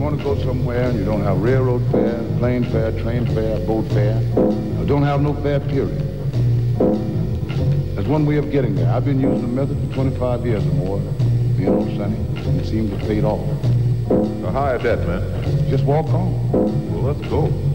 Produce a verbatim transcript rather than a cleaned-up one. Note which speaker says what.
Speaker 1: want to go somewhere and you don't have railroad fare, plane fare, train fare, boat fare, you don't have no fare, period. There's one way of getting there. I've been using the method for twenty-five years or more, you know, Sonny, and it seems to have paid off.
Speaker 2: So how is that, man?
Speaker 1: Just walk on.
Speaker 2: Well, let's go.